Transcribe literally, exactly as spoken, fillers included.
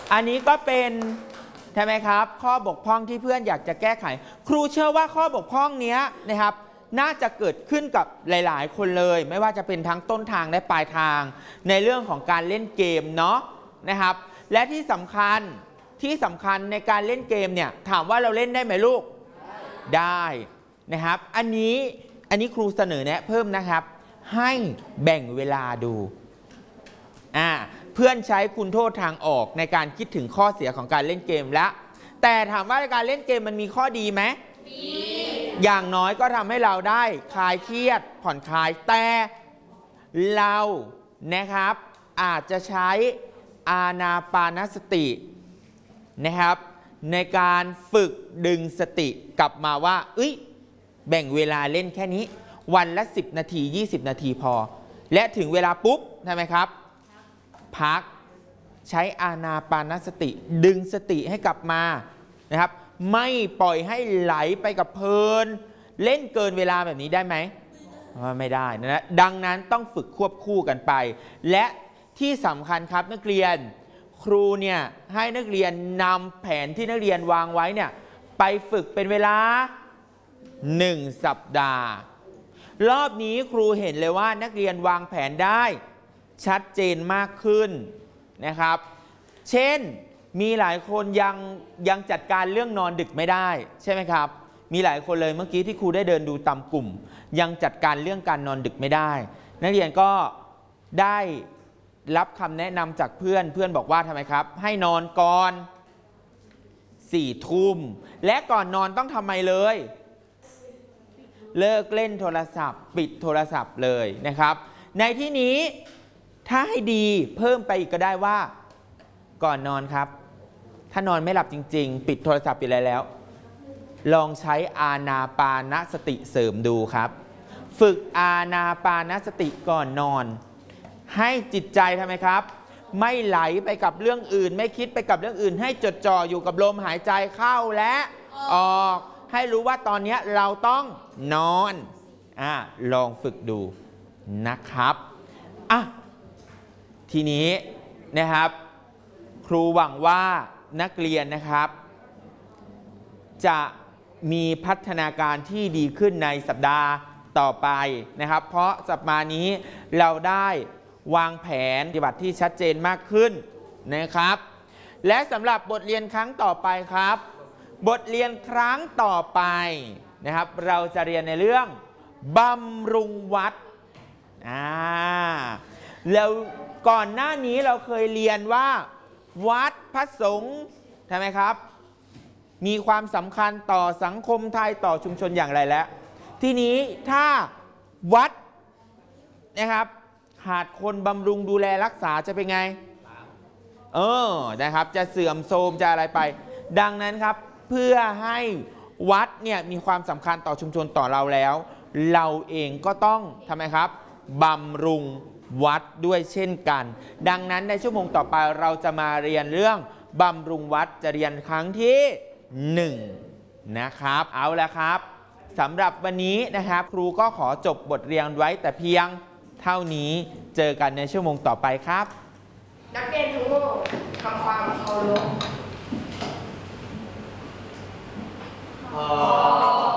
อันนี้ก็เป็นใช่ไหมครับข้อบกพร่องที่เพื่อนอยากจะแก้ไขครูเชื่อว่าข้อบกพร่องนี้นะครับน่าจะเกิดขึ้นกับหลายๆคนเลยไม่ว่าจะเป็นทั้งต้นทางและปลายทางในเรื่องของการเล่นเกมเนาะนะครับและที่สำคัญที่สำคัญในการเล่นเกมเนี่ยถามว่าเราเล่นได้ไหมลูกได้นะครับอันนี้อันนี้ครูเสนอแนะเพิ่มนะครับให้แบ่งเวลาดูอ่าเพื่อนใช้คุณโทษทางออกในการคิดถึงข้อเสียของการเล่นเกมแล้วแต่ถามว่าการเล่นเกมมันมีข้อดีไหมมีอย่างน้อยก็ทำให้เราได้คลายเครียดผ่อนคลายแต่เรานะครับอาจจะใช้อานาปานสตินะครับในการฝึกดึงสติกลับมาว่าเอ้ยแบ่งเวลาเล่นแค่นี้วันละสิบนาทียี่สิบนาทีพอและถึงเวลาปุ๊บใช่ไหมครับพักใช้อานาปานสติดึงสติให้กลับมานะครับไม่ปล่อยให้ไหลไปกับเพลินเล่นเกินเวลาแบบนี้ได้ไหมไม่ได้นะดังนั้นต้องฝึกควบคู่กันไปและที่สำคัญครับนักเรียนครูเนี่ยให้นักเรียนนำแผนที่นักเรียนวางไว้เนี่ยไปฝึกเป็นเวลาหนึ่งสัปดาห์รอบนี้ครูเห็นเลยว่านักเรียนวางแผนได้ชัดเจนมากขึ้นนะครับเช่นมีหลายคนยังยังจัดการเรื่องนอนดึกไม่ได้ใช่ไหมครับมีหลายคนเลยเมื่อกี้ที่ครูได้เดินดูตามกลุ่มยังจัดการเรื่องการนอนดึกไม่ได้นักเรียนก็ได้รับคำแนะนำจากเพื่อนเพื่อนบอกว่าทำไมครับให้นอนก่อนสี่ทุ่มและก่อนนอนต้องทำไมเลยเลิกเล่นโทรศัพท์ปิดโทรศัพท์เลยนะครับในที่นี้ถ้าให้ดีเพิ่มไปอีกก็ได้ว่าก่อนนอนครับถ้านอนไม่หลับจริงๆปิดโทรศัพท์ไปแล้วลองใช้อานาปานสติเสริมดูครับฝึกอานาปานสติก่อนนอนให้จิตใจทำไมครับไม่ไหลไปกับเรื่องอื่นไม่คิดไปกับเรื่องอื่นให้จดจ่ออยู่กับลมหายใจเข้าและออกให้รู้ว่าตอนนี้เราต้องนอนอ่าลองฝึกดูนะครับอ่ะทีนี้นะครับครูหวังว่านักเรียนนะครับจะมีพัฒนาการที่ดีขึ้นในสัปดาห์ต่อไปนะครับเพราะสัปดาห์นี้เราได้วางแผนปฏิบัติที่ชัดเจนมากขึ้นนะครับและสำหรับบทเรียนครั้งต่อไปครับบทเรียนครั้งต่อไปนะครับเราจะเรียนในเรื่องบำรุงวัดอ่าแล้วก่อนหน้านี้เราเคยเรียนว่าวัดพระสงฆ์ใช่ไหมครับมีความสำคัญต่อสังคมไทยต่อชุมชนอย่างไรแล้วทีนี้ถ้าวัดนะครับขาดคนบำรุงดูแลรักษาจะเป็นไงเออนะครับจะเสื่อมโทรมจะอะไรไปดังนั้นครับเพื่อให้วัดเนี่ยมีความสำคัญต่อชุมชนต่อเราแล้วเราเองก็ต้องทำไมครับบำรุงวัดด้วยเช่นกันดังนั้นในชั่วโมงต่อไปเราจะมาเรียนเรื่องบำรุงวัดจะเรียนครั้งที่หนึ่งนะครับเอาละครับสำหรับวันนี้นะครับครูก็ขอจบบทเรียนไว้แต่เพียงเท่านี้เจอกันในชั่วโมงต่อไปครับนักเรียนทั้งหมดทำความเคารพ